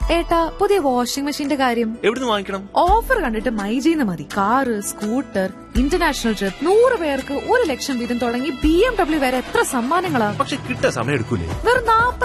ഏട്ടാ, പുതിയ വാഷിംഗ് മെഷീന്റെ കാര്യം എവിടുന്ന് വാങ്ങിക്കണം? ഓഫർ കണ്ടിട്ട് മൈജിന്ന് മതി. കാറ്, സ്കൂട്ടർ, ഇന്റർനാഷണൽ ട്രിപ്പ്, 100 പേർക്ക് 1 ലക്ഷം വീതം തുടങ്ങി BMW വരെ എത്ര സമ്മാനങ്ങളാ. പക്ഷെ കിട്ടാൻ സമയം എടുക്കൂലേ? വെറും